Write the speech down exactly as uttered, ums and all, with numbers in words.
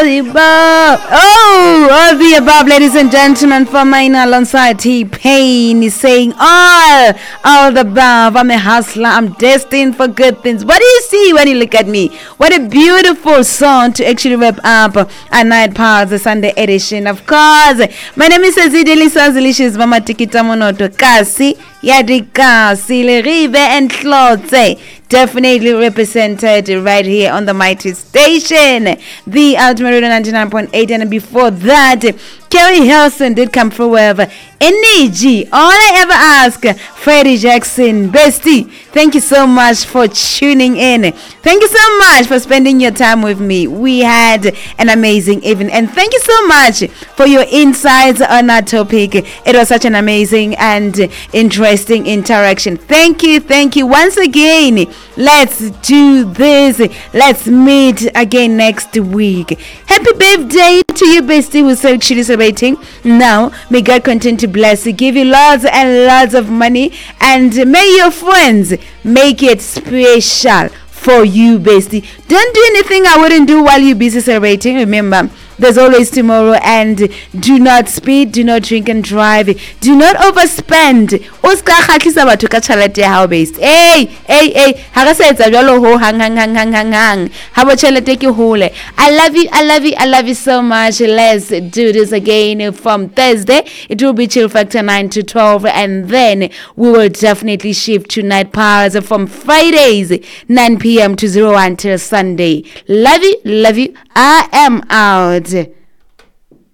the above. Oh, all the above, ladies and gentlemen, for mine alongside T-Pain is saying all, all the above. I'm a hustler. I'm destined for good things. What do you see when you look at me? What a beautiful song to actually wrap up a Night Powers, the Sunday edition. Of course, my name is Azideli Sazilicious Mama Tikita Monoto Kasi Yadikasi Lerive and Klotze. Definitely represented right here on the mighty station, the Ultimate Radio ninety-nine point eight, and before that, Kerry Hilson did come through with energy. All I ever ask, Freddie Jackson, bestie, thank you so much for tuning in. Thank you so much for spending your time with me. We had an amazing evening, and thank you so much for your insights on our topic. It was such an amazing and interesting interaction. Thank you, thank you once again. Let's do this. Let's meet again next week. Happy birthday to you, bestie, who's actually celebrating now. May God continue to bless you, give you lots and lots of money, and may your friends make it special for you, bestie. Don't do anything I wouldn't do while you're busy celebrating. Remember, there's always tomorrow, and do not speed, do not drink and drive, do not overspend. Oscar khatlisa batho ka tšhelete ya hao based. Hey, hey, hey, ha ga sa etsa jalo ho hang hang hang hang hang hang. Ha bo tšhelete ke hole. I love you, I love you, I love you so much. Let's do this again from Thursday. It will be Chill Factor nine to twelve, and then we will definitely shift to Night Powers from Fridays nine p.m. to zero until Sunday. Love you, love you. I am out.